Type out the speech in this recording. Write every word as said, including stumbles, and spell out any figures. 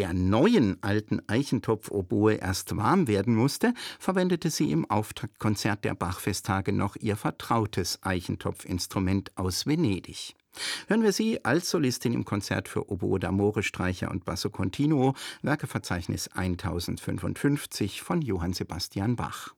der neuen alten Eichentopf-Oboe erst warm werden musste, verwendete sie im Auftaktkonzert der Bachfesttage noch ihr vertrautes Eichentopfinstrument aus Venedig. Hören wir sie als Solistin im Konzert für Oboe d'amore, Streicher und Basso continuo, Werkeverzeichnis tausendfünfundfünfzig von Johann Sebastian Bach.